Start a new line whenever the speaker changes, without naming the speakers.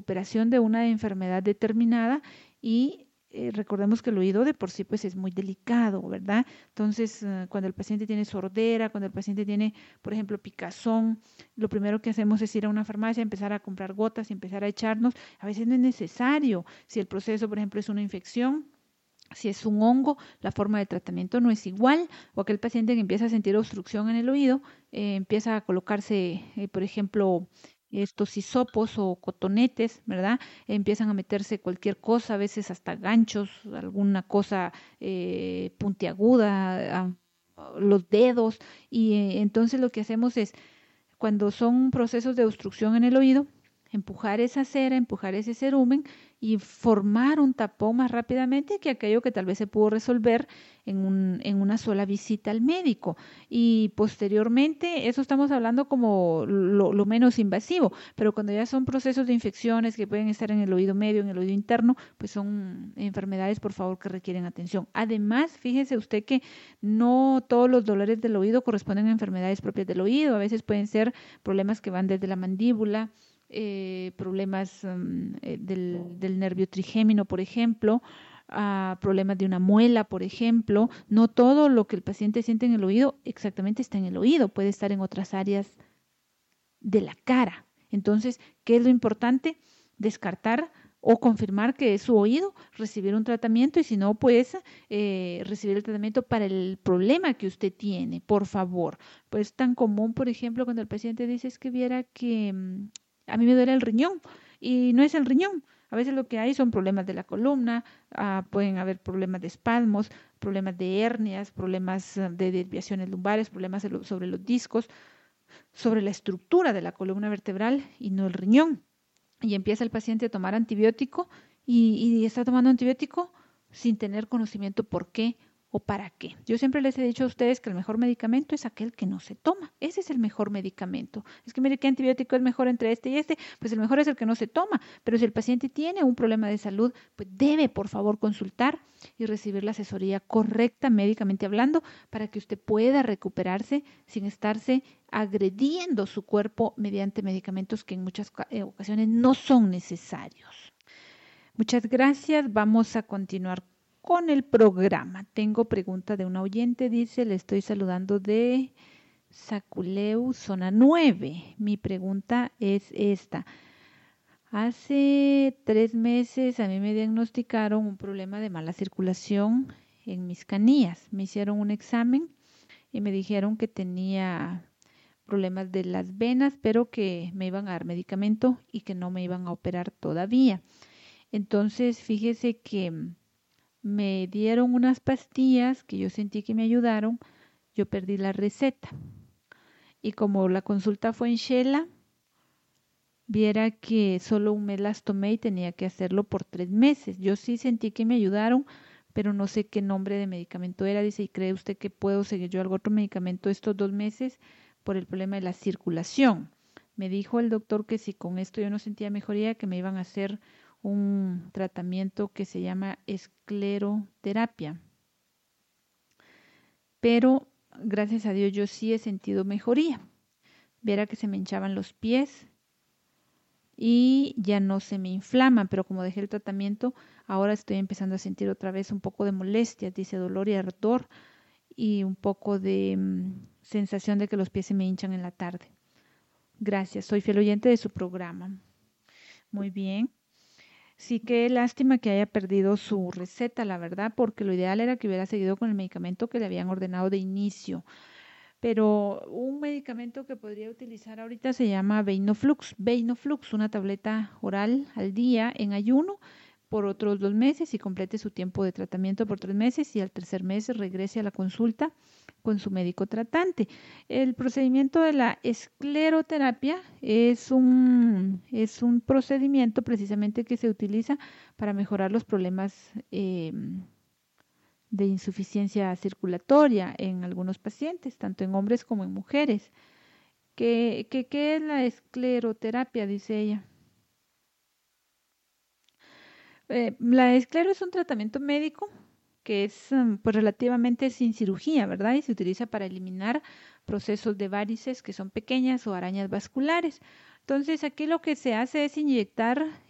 recuperación de una enfermedad determinada y recordemos que el oído de por sí pues es muy delicado, ¿verdad? Entonces, cuando el paciente tiene sordera, cuando el paciente tiene, por ejemplo, picazón, lo primero que hacemos es ir a una farmacia, empezar a comprar gotas y empezar a echarnos. A veces no es necesario. Si el proceso, por ejemplo, es una infección, si es un hongo, la forma de tratamiento no es igual, o aquel paciente que empieza a sentir obstrucción en el oído, empieza a colocarse, por ejemplo, estos hisopos o cotonetes, ¿verdad? Empiezan a meterse cualquier cosa, a veces hasta ganchos, alguna cosa puntiaguda, los dedos, y entonces lo que hacemos es, cuando son procesos de obstrucción en el oído, empujar esa cera, empujar ese cerumen y formar un tapón más rápidamente que aquello que tal vez se pudo resolver en una sola visita al médico. Y posteriormente, eso estamos hablando como lo menos invasivo, pero cuando ya son procesos de infecciones que pueden estar en el oído medio, en el oído interno, pues son enfermedades, por favor, que requieren atención. Además, fíjese usted que no todos los dolores del oído corresponden a enfermedades propias del oído, a veces pueden ser problemas que van desde la mandíbula, problemas del nervio trigémino, por ejemplo, problemas de una muela, por ejemplo. No todo lo que el paciente siente en el oído exactamente está en el oído, puede estar en otras áreas de la cara. Entonces, ¿qué es lo importante? Descartar o confirmar que es su oído, recibir un tratamiento y si no, pues recibir el tratamiento para el problema que usted tiene, por favor. Pues tan común, por ejemplo, cuando el paciente dice es que viera que a mí me duele el riñón y no es el riñón. A veces lo que hay son problemas de la columna, pueden haber problemas de espasmos, problemas de hernias, problemas de desviaciones lumbares, problemas sobre los discos, sobre la estructura de la columna vertebral y no el riñón. Y empieza el paciente a tomar antibiótico y está tomando antibiótico sin tener conocimiento por qué o para qué. Yo siempre les he dicho a ustedes que el mejor medicamento es aquel que no se toma. Ese es el mejor medicamento. Es que mire, ¿qué antibiótico es mejor entre este y este? Pues el mejor es el que no se toma. Pero si el paciente tiene un problema de salud, pues debe, por favor, consultar y recibir la asesoría correcta, médicamente hablando, para que usted pueda recuperarse sin estarse agrediendo su cuerpo mediante medicamentos que en muchas ocasiones no son necesarios. Muchas gracias. Vamos a continuar con el programa. Tengo pregunta de una oyente, dice, le estoy saludando de Saculeu, zona 9. Mi pregunta es esta. Hace 3 meses a mí me diagnosticaron un problema de mala circulación en mis canillas. Me hicieron un examen y me dijeron que tenía problemas de las venas, pero que me iban a dar medicamento y que no me iban a operar todavía. Entonces, fíjese que me dieron unas pastillas que yo sentí que me ayudaron, yo perdí la receta. Y como la consulta fue en Shela, viera que solo un mes las tomé y tenía que hacerlo por 3 meses. Yo sí sentí que me ayudaron, pero no sé qué nombre de medicamento era. Dice, ¿y cree usted que puedo seguir yo algún otro medicamento estos 2 meses por el problema de la circulación? Me dijo el doctor que si con esto yo no sentía mejoría, que me iban a hacer un tratamiento que se llama escleroterapia. Pero gracias a Dios yo sí he sentido mejoría. Viera que se me hinchaban los pies y ya no se me inflaman, pero como dejé el tratamiento, ahora estoy empezando a sentir otra vez un poco de molestias, dice dolor y ardor y un poco de sensación de que los pies se me hinchan en la tarde. Gracias, soy fiel oyente de su programa. Muy bien. Sí, qué lástima que haya perdido su receta, la verdad, porque lo ideal era que hubiera seguido con el medicamento que le habían ordenado de inicio. Pero un medicamento que podría utilizar ahorita se llama Veinoflux. Veinoflux, una tableta oral al día en ayuno por otros 2 meses y complete su tiempo de tratamiento por 3 meses y al tercer mes regrese a la consulta con su médico tratante. El procedimiento de la escleroterapia es un procedimiento precisamente que se utiliza para mejorar los problemas de insuficiencia circulatoria en algunos pacientes, tanto en hombres como en mujeres. ¿Qué es la escleroterapia? Dice ella. La esclero es un tratamiento médico que es pues relativamente sin cirugía, ¿verdad? Y se utiliza para eliminar procesos de varices que son pequeñas o arañas vasculares. Entonces aquí lo que se hace es inyectar